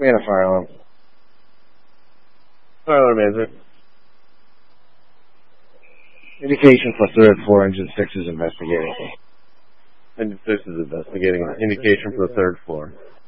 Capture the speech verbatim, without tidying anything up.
Man, a fire alarm. Fire alarm answer. Indication for third floor, engine six is investigating. Engine six is investigating. Indication for the third floor.